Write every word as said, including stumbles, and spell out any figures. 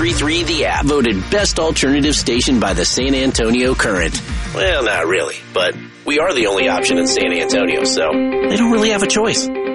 three The App, voted best alternative station by the San Antonio Current. Well, not really, but we are the only option in San Antonio, so they don't really have a choice.